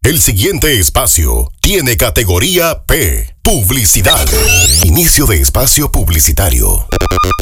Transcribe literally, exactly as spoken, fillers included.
El siguiente espacio tiene categoría P. Publicidad. Inicio de espacio publicitario.